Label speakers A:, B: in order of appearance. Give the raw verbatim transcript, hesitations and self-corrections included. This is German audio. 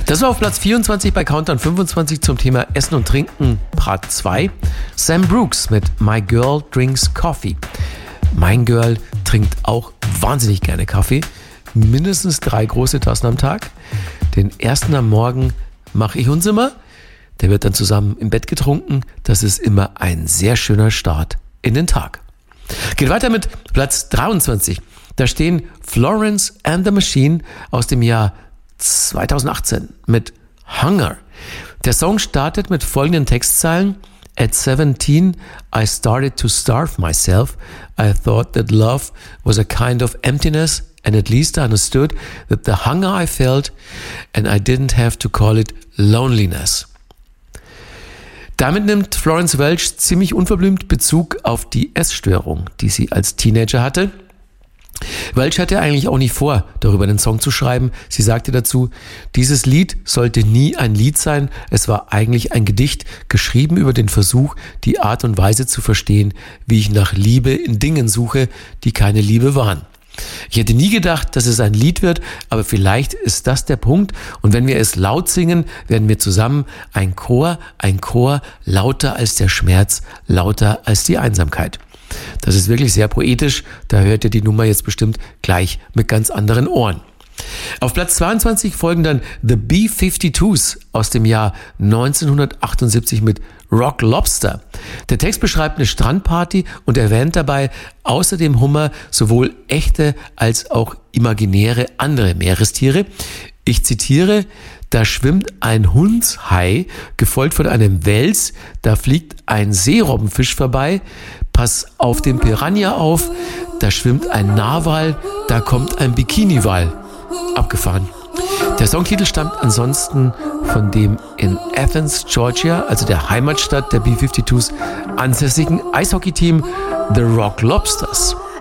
A: Das war auf Platz vierundzwanzig bei Countdown fünfundzwanzig zum Thema Essen und Trinken Part zwei. Sam Brooks mit My Girl Drinks Coffee. Mein Girl trinkt auch wahnsinnig gerne Kaffee. Mindestens drei große Tassen am Tag. Den ersten am Morgen mache ich uns immer. Der wird dann zusammen im Bett getrunken. Das ist immer ein sehr schöner Start in den Tag. Geht weiter mit Platz dreiundzwanzig. Da stehen Florence and the Machine aus dem Jahr zweitausendachtzehn mit Hunger. Der Song startet mit folgenden Textzeilen. At seventeen, I started to starve myself. I thought that love was a kind of emptiness, and at least I understood that the hunger I felt, and I didn't have to call it loneliness. Damit nimmt Florence Welch ziemlich unverblümt Bezug auf die Essstörung, die sie als Teenager hatte. Welch hatte eigentlich auch nicht vor, darüber einen Song zu schreiben. Sie sagte dazu, dieses Lied sollte nie ein Lied sein. Es war eigentlich ein Gedicht, geschrieben über den Versuch, die Art und Weise zu verstehen, wie ich nach Liebe in Dingen suche, die keine Liebe waren. Ich hätte nie gedacht, dass es ein Lied wird, aber vielleicht ist das der Punkt. Und wenn wir es laut singen, werden wir zusammen ein Chor, ein Chor, lauter als der Schmerz, lauter als die Einsamkeit. Das ist wirklich sehr poetisch, da hört ihr die Nummer jetzt bestimmt gleich mit ganz anderen Ohren. Auf Platz zweiundzwanzig folgen dann The B fifty-twos aus dem Jahr neunzehnhundertachtundsiebzig mit Rock Lobster. Der Text beschreibt eine Strandparty und erwähnt dabei außer dem Hummer sowohl echte als auch imaginäre andere Meerestiere. Ich zitiere, da schwimmt ein Hundshai, gefolgt von einem Wels, da fliegt ein Seerobbenfisch vorbei, pass auf den Piranha auf, da schwimmt ein Narwal, da kommt ein Bikiniwal. Abgefahren. Der Songtitel stammt ansonsten von dem in Athens, Georgia, also der Heimatstadt der B fifty-twos, ansässigen Eishockeyteam The Rock Lobsters.